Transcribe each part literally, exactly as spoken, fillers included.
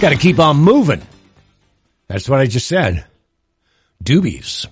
Got to keep on moving. That's what I just said. Doobies.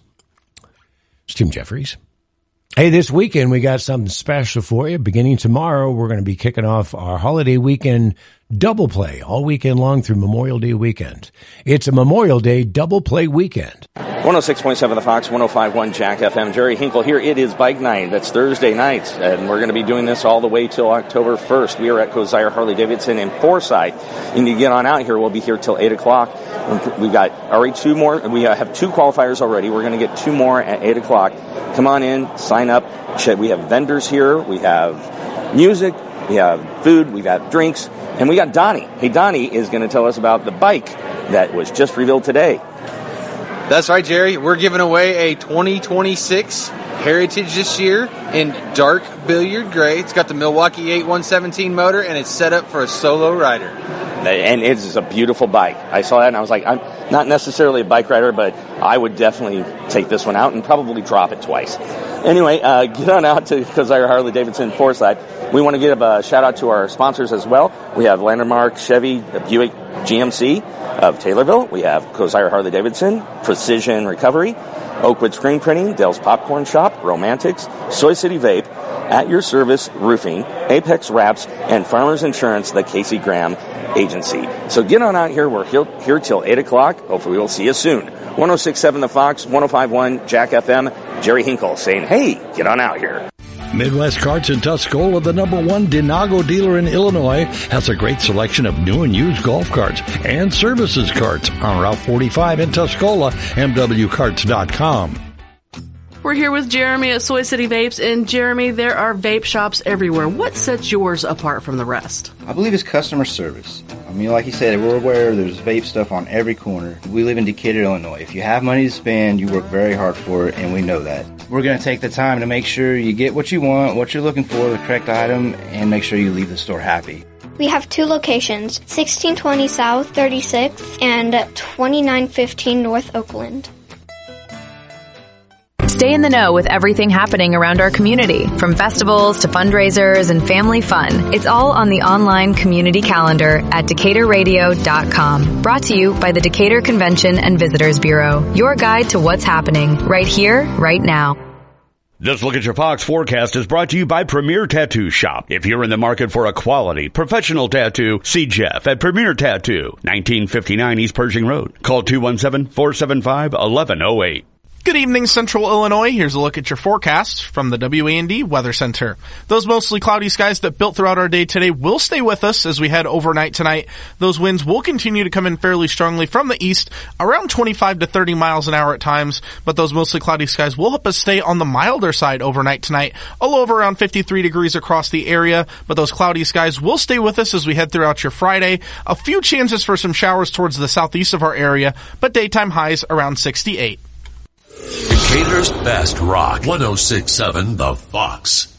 It's Tim Jeffries. Hey, this weekend we got something special for you. Beginning tomorrow, we're going to be kicking off our holiday weekend double play all weekend long through Memorial Day weekend. It's a Memorial Day double play weekend. one oh six point seven The Fox, one oh five point one Jack F M. Jerry Hinkle here. It is bike night. That's Thursday night, and we're going to be doing this all the way till October first. We are at Kosire Harley-Davidson in Forsyth. You need to get on out here. We'll be here till eight o'clock. We've got already two more. We have two qualifiers already. We're going to get two more at eight o'clock. Come on in, sign up. We have vendors here. We have music. We have food. We've got drinks. And we got Donnie. Hey, Donnie is going to tell us about the bike that was just revealed today. That's right, Jerry. We're giving away a twenty twenty-six Heritage this year in dark billiard gray. It's got the Milwaukee eight one seventeen motor, and it's set up for a solo rider. And it is a beautiful bike. I saw that, and I was like, I'm not necessarily a bike rider, but I would definitely take this one out and probably drop it twice. Anyway, uh, get on out to Kosire Harley-Davidson Forsyth. We want to give a shout-out to our sponsors as well. We have Landmark, Chevy, Buick, G M C of Taylorville. We have Kosire Harley-Davidson, Precision Recovery, Oakwood Screen Printing, Dale's Popcorn Shop, Romantics, Soy City Vape, At Your Service Roofing, Apex Wraps, and Farmers Insurance, the Casey Graham Agency. So get on out here. We're here till eight o'clock. Hopefully we'll see you soon. one oh six point seven The Fox, one oh five point one Jack F M. Jerry Hinkle saying, hey, get on out here. Midwest Karts in Tuscola, the number one Dinago dealer in Illinois, has a great selection of new and used golf carts and services carts on Route forty-five in Tuscola, M W carts dot com. We're here with Jeremy at Soy City Vapes, and Jeremy, there are vape shops everywhere. What sets yours apart from the rest? I believe it's customer service. I mean, like you said, we're aware there's vape stuff on every corner. We live in Decatur, Illinois. If you have money to spend, you work very hard for it, and we know that. We're going to take the time to make sure you get what you want, what you're looking for, the correct item, and make sure you leave the store happy. We have two locations, sixteen twenty South thirty-sixth and twenty-nine fifteen North Oakland. Stay in the know with everything happening around our community, from festivals to fundraisers and family fun. It's all on the online community calendar at Decatur Radio dot com. Brought to you by the Decatur Convention and Visitors Bureau. Your guide to what's happening right here, right now. This Look at Your Fox forecast is brought to you by Premier Tattoo Shop. If you're in the market for a quality, professional tattoo, see Jeff at Premier Tattoo, nineteen fifty-nine East Pershing Road. Call two one seven, four seven five, one one zero eight. Good evening, Central Illinois. Here's a look at your forecast from the W A N D Weather Center. Those mostly cloudy skies that built throughout our day today will stay with us as we head overnight tonight. Those winds will continue to come in fairly strongly from the east, around twenty-five to thirty miles an hour at times, but those mostly cloudy skies will help us stay on the milder side overnight tonight, a low of around fifty-three degrees across the area, but those cloudy skies will stay with us as we head throughout your Friday. A few chances for some showers towards the southeast of our area, but daytime highs around sixty-eight. Decatur's best rock, one oh six point seven The Fox.